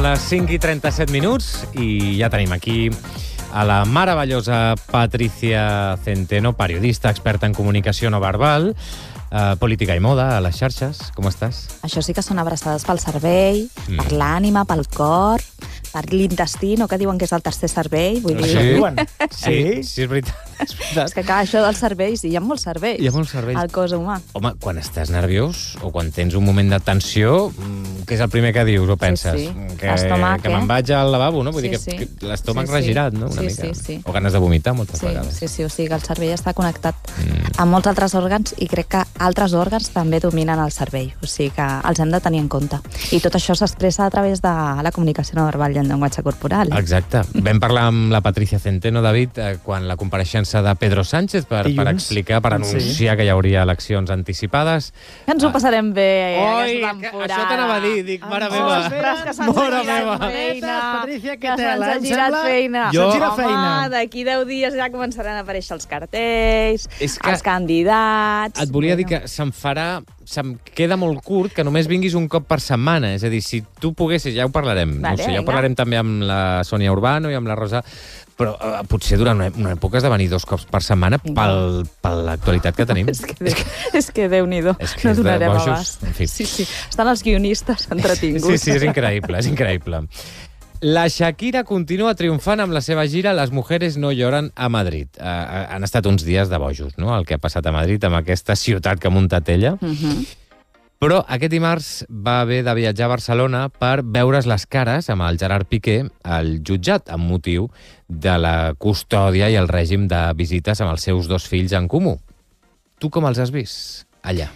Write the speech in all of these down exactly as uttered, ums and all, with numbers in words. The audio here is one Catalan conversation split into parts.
les cinc i trenta-set minuts i ja tenim aquí a la meravellosa Patricia Centeno, periodista, experta en comunicació no verbal, eh, política i moda a les xarxes. Com estàs? Això sí que són abraçades pel cervell, Mm. per l'ànima, pel cor, per l'intestí, no que diuen que és el tercer cervell. Vull dir... Sí? diuen. Sí, sí, és veritat. És veritat. És que clar, això dels cervells, hi ha molts cervells. Hi ha molts cervells. Al cos humà. Home, quan estàs nerviós o quan tens un moment de tensió, mm, què és el primer que dius o penses? Sí, sí. Que, L'estómac, que me'n eh? vaig al lavabo, no? Vull Sí, dir que, sí. que l'estómac Sí, sí. regirat, no? Una Sí, mica. sí, sí. O ganes de vomitar moltes Sí, vegades. sí, sí, o sigui que el cervell està connectat Mm. amb molts altres òrgans i crec que altres òrgans també dominen el cervell, o sigui que els hem de tenir en compte. I tot això s'expressa a través de la comunicació no verbal i el llenguatge corporal. Eh? Exacte. Vam parlar amb la Patricia Centeno, David, eh, quan la compareixença de Pedro Sánchez per, per Dilluns. explicar, per anunciar Sí. que hi hauria eleccions anticipades. Que ens ho passarem bé Oi, aquesta que- temporada. això t'anava a dir, dic, mare meva. Ostres, que se'ns Mare ha girat meva. feina. Patricia, què que tal, se'ns eh? ha Em girat sembla- feina. Jo- Se'ns gira Home, feina. d'aquí deu dies ja començaran a aparèixer els cartells, És que els candidats... Et volia dir Bueno. que se'm farà... Se'm queda molt curt que només vinguis un cop per setmana. És a dir, si tu poguessis, ja ho parlarem. Vale, no ho sé, ja ho vinga. parlarem també amb la Sònia Urbano i amb la Rosa, però eh, potser durant una, una època has de venir dos cops per setmana Vinga. pel, per l'actualitat que tenim. És que, és que, és que Déu-n'hi-do, És que no és de donarem bojos, abast. en fi. Sí, sí, estan els guionistes entretinguts. Sí, sí, és increïble, és increïble. La Shakira continua triomfant amb la seva gira Les mujeres no lloran a Madrid. Uh, han estat uns dies de bojos, no?, el que ha passat a Madrid amb aquesta ciutat que ha muntat ella. Uh -huh. Però aquest dimarts va haver de viatjar a Barcelona per veure's les cares amb el Gerard Piqué al jutjat amb motiu de la custòdia i el règim de visites amb els seus dos fills en comú. Tu com els has vist allà?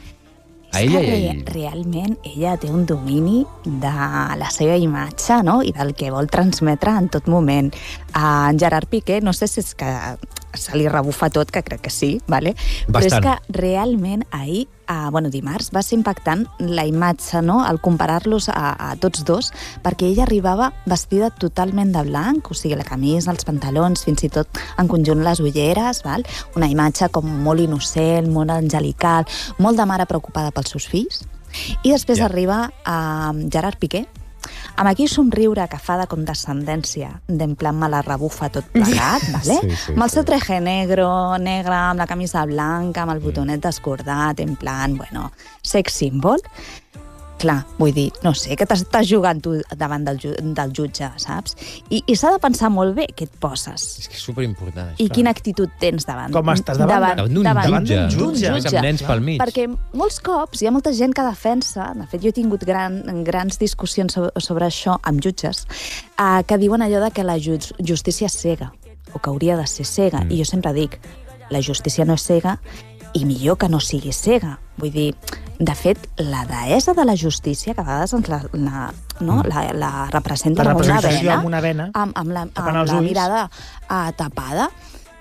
A És ella que i a re- ell. realment ella té un domini de la seva imatge, no?, i del que vol transmetre en tot moment. A en Gerard Piqué, no sé si és que se li rebufa tot, que crec que sí, vale? però és Bastant. que realment ahir, a, bueno, dimarts, va ser impactant la imatge, no?, al comparar-los a, a tots dos, perquè ella arribava vestida totalment de blanc, o sigui, la camisa, els pantalons, fins i tot en conjunt les ulleres, val? Una imatge com molt innocent, molt angelical, molt de mare preocupada pels seus fills. I després Ja. yeah. arriba a Gerard Piqué, amb aquell somriure que fa de condescendència, d'en plan me la rebufa tot plegat, vale? Sí, sí, amb el seu sí. traje negro, negre, amb la camisa blanca, amb el botonet descordat, en plan, bueno, sex symbol. Clar, vull dir, no sé, que t'estàs jugant tu davant del, ju del jutge, saps? I, i s'ha de pensar molt bé què et poses. És que és superimportant, això. I quina actitud tens davant. Com estàs davant? Davant d'un Davant jutge. d'un jutge. A més, amb nens pel mig. Perquè molts cops hi ha molta gent que defensa, de fet jo he tingut gran, grans discussions sobre, sobre això amb jutges, eh, que diuen allò de que la ju justícia és cega, o que hauria de ser cega, Mm. i jo sempre dic, la justícia no és cega, i millor que no sigui cega. Vull dir, de fet, la deessa de la justícia, que a vegades ens la, la, no? la, la representen La amb una representació vena, amb una vena, amb, amb la, tapant amb els la ulls. mirada uh, tapada,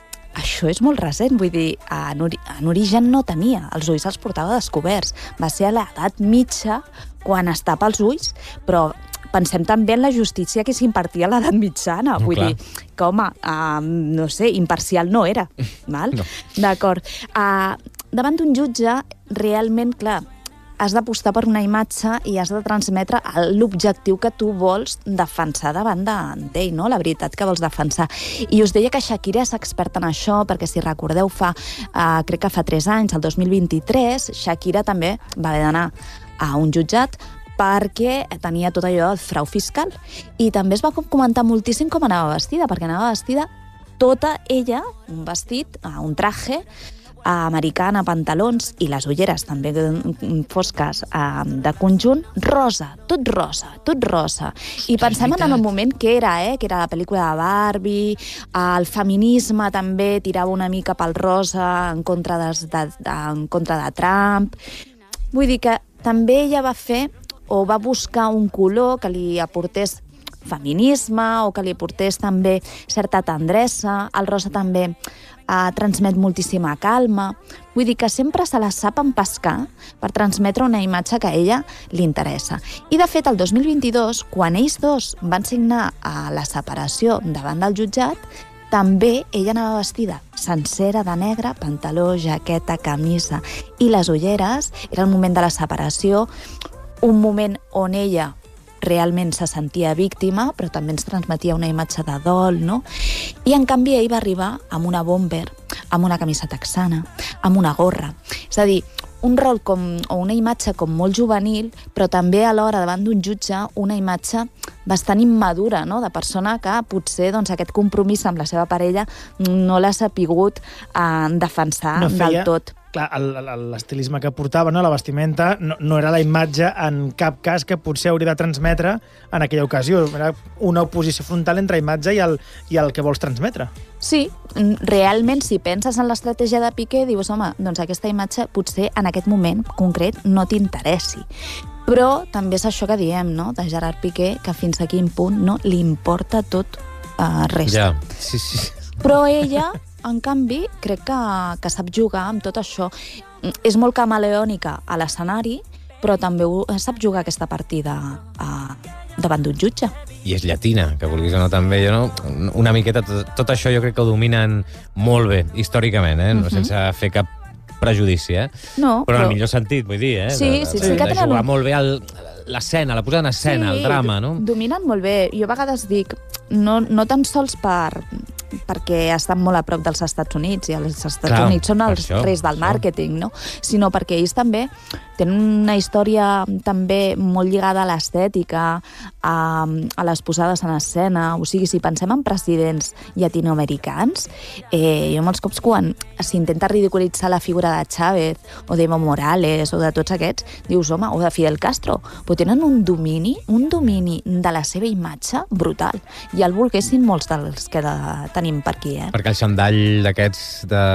això és molt recent, vull dir, en, ori en origen no tenia, els ulls els portava descoberts. Va ser a l'edat mitja quan es tapa els ulls, però pensem també en la justícia que s'impartia a l'edat mitjana. No, Vull clar. dir, que, home, uh, no sé, imparcial no era. Val? No. D'acord. Uh, davant d'un jutge, realment, clar, has d'apostar per una imatge i has de transmetre l'objectiu que tu vols defensar davant d'ell, no? La veritat que vols defensar. I us deia que Shakira és experta en això, perquè si recordeu, fa, eh, crec que fa tres anys, el dos mil vint-i-tres, Shakira també va haver d'anar a un jutjat perquè tenia tot allò del frau fiscal. I també es va comentar moltíssim com anava vestida, perquè anava vestida tota ella, un vestit, un traje, americana, pantalons i les ulleres també fosques de conjunt, rosa, tot rosa, tot rosa. I pensem en el moment que era, eh? que era la pel·lícula de Barbie, el feminisme també tirava una mica pel rosa en contra de, de, de, en contra de Trump. Vull dir que també ella va fer o va buscar un color que li aportés feminisme o que li aportés també certa tendresa. El rosa també eh, transmet moltíssima calma. Vull dir que sempre se la sap empescar per transmetre una imatge que a ella li interessa. I, de fet, el dos mil vint-i-dos, quan ells dos van signar eh, la separació davant del jutjat, també ella anava vestida sencera de negre, pantaló, jaqueta, camisa i les ulleres. Era el moment de la separació, un moment on ella realment se sentia víctima, però també ens transmetia una imatge de dol, no? I en canvi ell va arribar amb una bomber, amb una camisa texana, amb una gorra. És a dir, un rol com, o una imatge com molt juvenil, però també alhora davant d'un jutge una imatge bastant immadura, no? De persona que potser doncs, aquest compromís amb la seva parella no l'ha sapigut eh, defensar no feia... del tot. Clar, l'estilisme que portava, no, la vestimenta, no, no era la imatge en cap cas que potser hauria de transmetre en aquella ocasió. Era una oposició frontal entre imatge i el, i el que vols transmetre. Sí, realment, si penses en l'estratègia de Piqué, dius, home, doncs aquesta imatge potser en aquest moment concret no t'interessi. Però també és això que diem, no?, de Gerard Piqué, que fins a quin punt no li importa tot eh, res. Ja, sí, sí. Però ella, en canvi, crec que, que sap jugar amb tot això. És molt camaleònica a l'escenari, però també sap jugar aquesta partida eh, davant d'un jutge. I és llatina, que vulguis o no també, jo no? Una miqueta, tot, tot això jo crec que ho dominen molt bé, històricament, eh? Uh-huh. Sense fer cap prejudici, eh? No, però... però en el però... millor sentit, vull dir, eh? Sí, sí, sí, de, que de tenen jugar un... molt bé el, l'escena, la posada en escena, sí, el drama, no? Dominen molt bé. Jo a vegades dic, no, no tan sols per perquè estan molt a prop dels Estats Units, i els Estats Clar, Units són els això, reis del això. màrqueting, no? Sinó perquè ells també tenen una història també molt lligada a l'estètica, a, a les posades en escena. O sigui, si pensem en presidents llatinoamericans, eh, jo molts cops quan s'intenta ridiculitzar la figura de Chávez o d'Evo Morales o de tots aquests, dius, home, o de Fidel Castro, però tenen un domini, un domini de la seva imatge brutal. I el volguessin molts dels que de, tenim per aquí, eh? Perquè el xandall d'aquests de...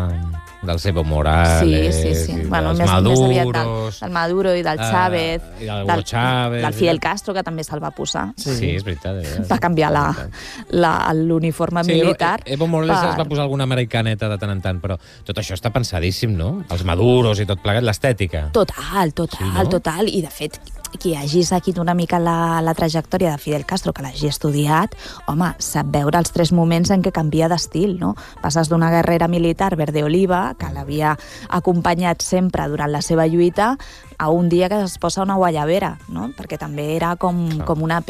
del Evo Morales, sí, sí, sí. i Bueno, dels més, Maduros... més aviat del, del Maduro i del Chávez, uh, i del, del, Chávez, del Fidel Castro, que també se'l va posar. Sí, sí, és veritat. És veritat. Va canviar la, la, l'uniforme sí, militar. Evo Morales per... es va posar alguna americaneta de tant en tant, però tot això està pensadíssim, no? Els Maduros i tot plegat, l'estètica. Total, total, sí, no? total. I, de fet, qui hagi seguit una mica la, la trajectòria de Fidel Castro, que l'hagi estudiat, home, sap veure els tres moments en què canvia d'estil, no? Passes d'una guerrera militar verde-oliva, que l'havia acompanyat sempre durant la seva lluita, a un dia que es posa una guayabera, no? Perquè també era com, com una